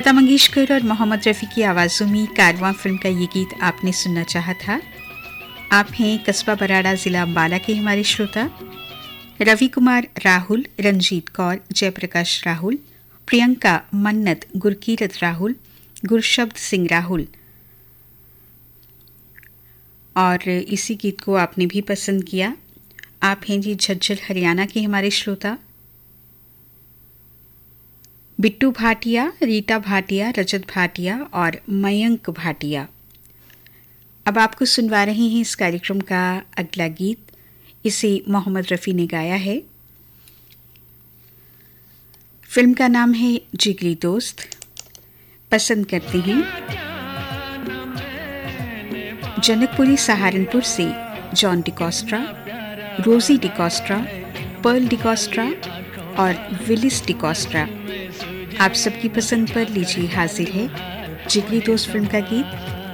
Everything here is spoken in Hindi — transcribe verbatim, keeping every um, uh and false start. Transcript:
लता मंगेशकर और मोहम्मद रफ़ी की आवाज़ों में कारवां फिल्म का ये गीत आपने सुनना चाहा था। आप हैं कस्बा बराड़ा, ज़िला अम्बाला के हमारे श्रोता। रवि कुमार राहुल, रंजीत कौर, जयप्रकाश राहुल, प्रियंका, मन्नत, गुरकीरत राहुल, गुरशब्द सिंह राहुल, और इसी गीत को आपने भी पसंद किया। आप हैं जी झज्जर हरियाणा के हमारे श्रोता। बिट्टू भाटिया, रीटा भाटिया, रजत भाटिया और मयंक भाटिया। अब आपको सुनवा रहे हैं इस कार्यक्रम का अगला गीत। इसे मोहम्मद रफ़ी ने गाया है। फिल्म का नाम है जिगरी दोस्त। पसंद करते हैं जनकपुरी सहारनपुर से जॉन डिकोस्ट्रा, रोजी डिकोस्ट्रा, पर्ल डिकोस्ट्रा और विलिस डिकोस्ट्रा। आप सबकी पसंद पर लीजिए हाजिर है जिगरी दोस्त फिल्म का गीत।